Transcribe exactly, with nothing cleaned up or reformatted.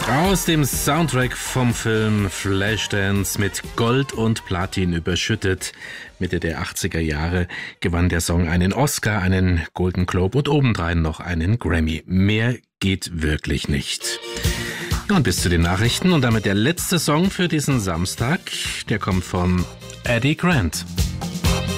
Aus dem Soundtrack vom Film Flashdance, mit Gold und Platin überschüttet. Mitte der achtziger Jahre gewann der Song einen Oscar, einen Golden Globe und obendrein noch einen Grammy. Mehr geht wirklich nicht. Und bis zu den Nachrichten und damit der letzte Song für diesen Samstag. Der kommt von Eddie Grant.